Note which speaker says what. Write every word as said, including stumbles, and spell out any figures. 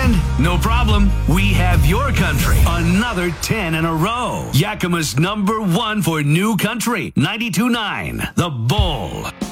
Speaker 1: weekend? No problem. We have your country. Another ten in a row. Yakima's number one for new country. ninety-two point nine. The Bull.